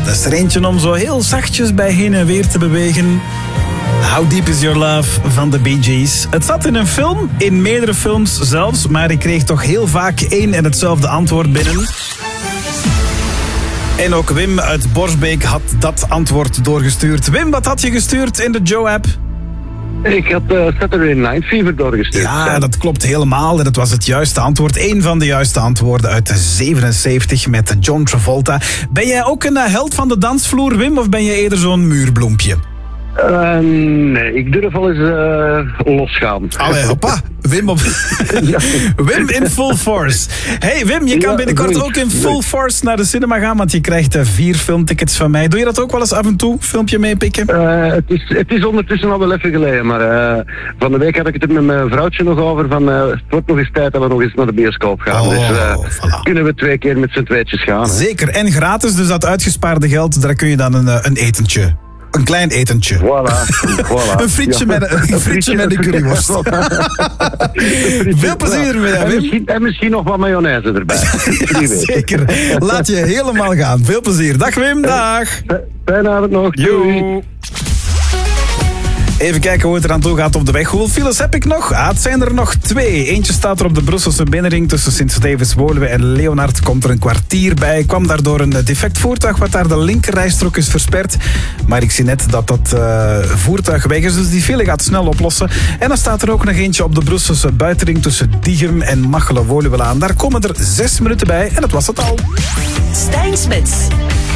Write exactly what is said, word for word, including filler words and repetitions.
Dat is er eentje om zo heel zachtjes bij heen en weer te bewegen. How Deep Is Your Love van de Bee Gees. Het zat in een film, in meerdere films zelfs, maar ik kreeg toch heel vaak één en hetzelfde antwoord binnen. En ook Wim uit Borsbeek had dat antwoord doorgestuurd. Wim, wat had je gestuurd in de Joe-app? Ik had uh, Saturday Night Fever doorgestuurd. Ja, dat klopt helemaal. En dat was het juiste antwoord. Eén van de juiste antwoorden uit de zevenenzeventig met John Travolta. Ben jij ook een uh, held van de dansvloer, Wim? Of ben je eerder zo'n muurbloempje? Uh, nee, ik durf wel eens uh, losgaan. Allee, hoppa. Wim op... Ja. Wim in full force. Hey Wim, je kan Ja, binnenkort goed, ook in full goed. force naar de cinema gaan, want je krijgt uh, vier filmtickets van mij. Doe je dat ook wel eens af en toe? Filmpje meepikken? Uh, het, is, het is ondertussen al wel even geleden, maar uh, van de week had ik het er met mijn vrouwtje nog over van uh, het wordt nog eens tijd dat we nog eens naar de bioscoop gaan. Oh, dus uh, voilà. kunnen we twee keer met z'n tweetjes gaan. Hè? Zeker, en gratis, dus dat uitgespaarde geld, daar kun je dan een, uh, een etentje. Een klein etentje. Voilà, voilà. Een frietje Ja. met een, een frietje met een curryworst. Veel plezier ermee, en Wim. misschien, en misschien nog wat mayonaise erbij. Wie weet. Zeker. Laat je helemaal gaan. Veel plezier. Dag Wim, dag. Fijne avond nog. Doei. Yo. Even kijken hoe het eraan toe gaat op de weg. Hoeveel files heb ik nog? Ah, het zijn er nog twee. Eentje staat er op de Brusselse binnenring tussen Sint-Stevens-Woluwe en Leonard. Komt er een kwartier bij. Kwam daardoor een defect voertuig wat daar de linkerrijstrook is versperd. Maar ik zie net dat dat uh, voertuig weg is, dus die file gaat snel oplossen. En dan staat er ook nog eentje op de Brusselse buitenring tussen Diegem en Machelen-Woluwe aan. Daar komen er zes minuten bij en dat was het al. Stijn Smits.